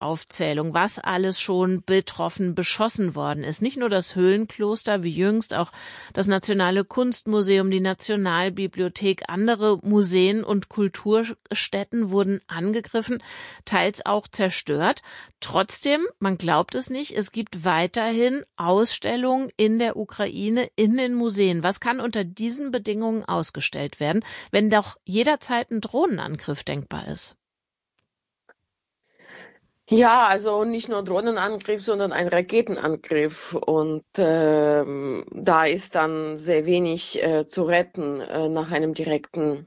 Aufzählung, was alles schon betroffen, beschossen worden ist. Nicht nur das Höhlenkloster, wie jüngst auch das Nationale Kunstmuseum, die Nationalbibliothek, andere Museen und Kulturstätten wurden angegriffen, teils auch zerstört. Trotzdem, man glaubt es nicht, es gibt weiterhin Ausstellungen in der Ukraine, in den Museen. Was kann unter diesen Bedingungen ausgestellt werden, wenn doch jederzeit ein Drohnenangriff denkbar ist? Ja, also nicht nur Drohnenangriff, sondern ein Raketenangriff. Und da ist dann sehr wenig zu retten nach einem direkten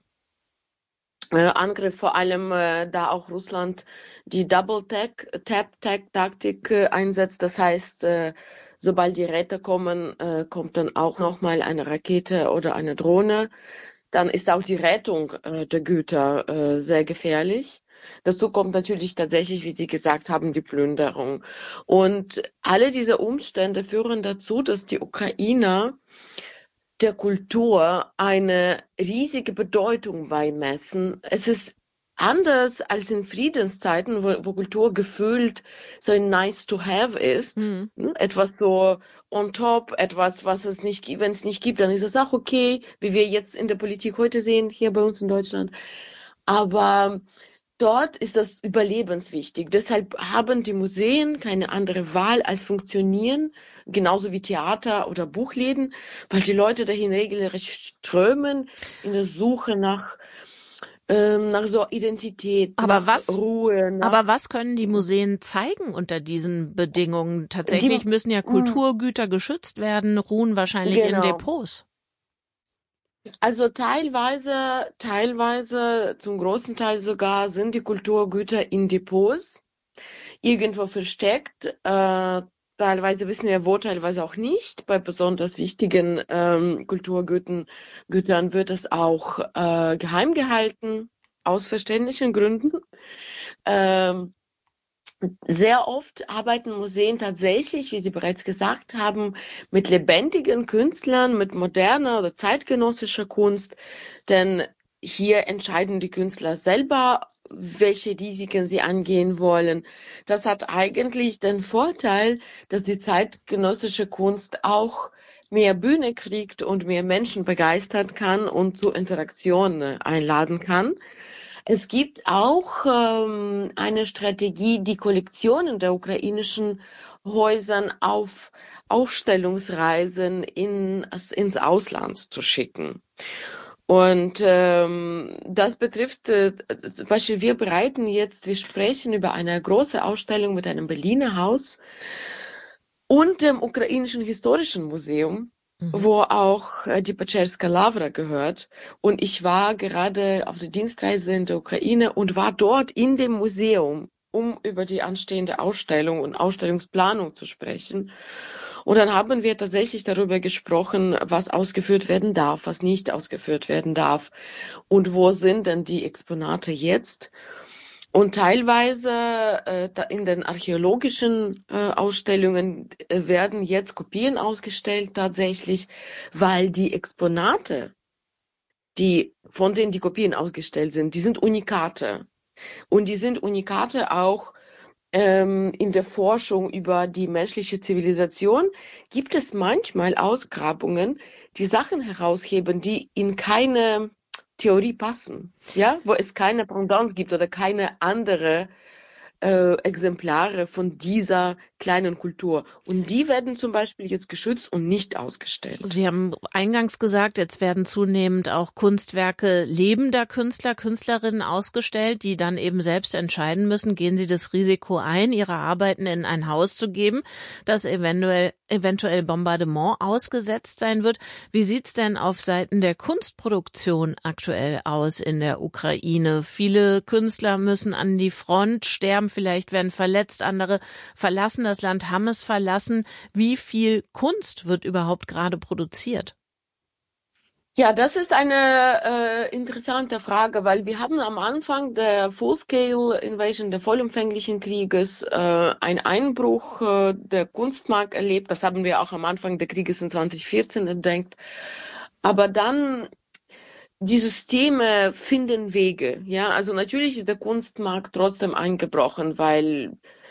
Angriff, vor allem da auch Russland die Double-Tap-Taktik einsetzt. Das heißt, sobald die Retter kommen, kommt dann auch nochmal eine Rakete oder eine Drohne. Dann ist auch die Rettung der Güter sehr gefährlich. Dazu kommt natürlich tatsächlich, wie Sie gesagt haben, die Plünderung. Und alle diese Umstände führen dazu, dass die Ukrainer der Kultur eine riesige Bedeutung beimessen. Es ist anders als in Friedenszeiten, wo Kultur gefühlt so ein nice to have ist. Hm. Etwas so on top, etwas, was es nicht gibt. Wenn es nicht gibt, dann ist es auch okay, wie wir jetzt in der Politik heute sehen, hier bei uns in Deutschland. Aber dort ist das überlebenswichtig. Deshalb haben die Museen keine andere Wahl als funktionieren, genauso wie Theater oder Buchläden, weil die Leute dahin regelrecht strömen in der Suche nach so Identität, Aber nach was, Ruhe, aber was können die Museen zeigen unter diesen Bedingungen? die, Tatsächlich müssen ja mm, Kulturgüter geschützt werden, ruhen wahrscheinlich in genau. Depots. Also teilweise, zum großen Teil sogar sind die Kulturgüter in Depots irgendwo versteckt. Teilweise wissen wir wo, teilweise auch nicht. Bei besonders wichtigen Kulturgütern wird es auch geheim gehalten, aus verständlichen Gründen. Ähm, Sehr oft arbeiten Museen tatsächlich, wie Sie bereits gesagt haben, mit lebendigen Künstlern, mit moderner oder zeitgenössischer Kunst, denn hier entscheiden die Künstler selber, welche Risiken sie angehen wollen. Das hat eigentlich den Vorteil, dass die zeitgenössische Kunst auch mehr Bühne kriegt und mehr Menschen begeistern kann und zu Interaktionen einladen kann. Es gibt auch eine Strategie, die Kollektionen der ukrainischen Häusern auf Ausstellungsreisen ins Ausland zu schicken. Und das betrifft zum Beispiel, wir sprechen über eine große Ausstellung mit einem Berliner Haus und dem Ukrainischen Historischen Museum, Mhm. wo auch die Peczerska Lavra gehört. Und ich war gerade auf der Dienstreise in der Ukraine und war dort in dem Museum, um über die anstehende Ausstellung und Ausstellungsplanung zu sprechen. Und dann haben wir tatsächlich darüber gesprochen, was ausgeführt werden darf, was nicht ausgeführt werden darf und wo sind denn die Exponate jetzt. Und teilweise in den archäologischen Ausstellungen werden jetzt Kopien ausgestellt tatsächlich, weil die Exponate, von denen die Kopien ausgestellt sind, die sind Unikate. Und die sind Unikate auch in der Forschung über die menschliche Zivilisation. Gibt es manchmal Ausgrabungen, die Sachen herausheben, die in keine Theorie passen, ja, wo es keine Pendant gibt oder keine andere Exemplare von dieser kleinen Kultur. Und die werden zum Beispiel jetzt geschützt und nicht ausgestellt. Sie haben eingangs gesagt, jetzt werden zunehmend auch Kunstwerke lebender Künstler, Künstlerinnen ausgestellt, die dann eben selbst entscheiden müssen, gehen sie das Risiko ein, ihre Arbeiten in ein Haus zu geben, das eventuell Bombardement ausgesetzt sein wird. Wie sieht's denn auf Seiten der Kunstproduktion aktuell aus in der Ukraine? Viele Künstler müssen an die Front, sterben vielleicht, werden verletzt, andere verlassen das Land, haben es verlassen. Wie viel Kunst wird überhaupt gerade produziert? Ja, das ist eine interessante Frage, weil wir haben am Anfang der Full-Scale Invasion, der vollumfänglichen Krieges, einen Einbruch der Kunstmarkt erlebt. Das haben wir auch am Anfang der Krieges in 2014 entdeckt. Aber dann die Systeme finden Wege. Ja, also natürlich ist der Kunstmarkt trotzdem eingebrochen, weil